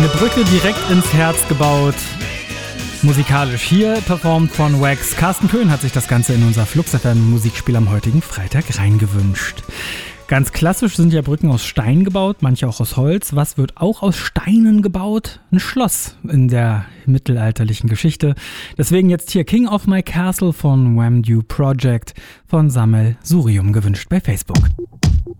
Eine Brücke direkt ins Herz gebaut. Musikalisch hier performt von Wax. Carsten Köhn hat sich das Ganze in unser Flux FM Musikspiel am heutigen Freitag reingewünscht. Ganz klassisch sind ja Brücken aus Stein gebaut, manche auch aus Holz. Was wird auch aus Steinen gebaut? Ein Schloss in der mittelalterlichen Geschichte. Deswegen jetzt hier King of My Castle von Wham Do Project von Samel Surium gewünscht bei Facebook.